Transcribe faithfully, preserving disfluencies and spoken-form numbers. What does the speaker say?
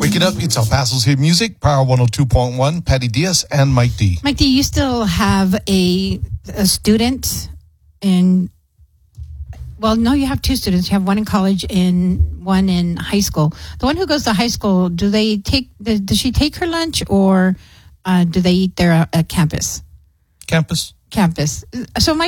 Wake it up. It's El Paso's Hit Music, Power one oh two point one, Patty Diaz and Mike D. Mike D, you still have a, a student in, well, no, you have two students. You have one in college and one in high school. The one who goes to high school, do they take, does she take her lunch or uh, do they eat there at campus? Campus. Campus. So my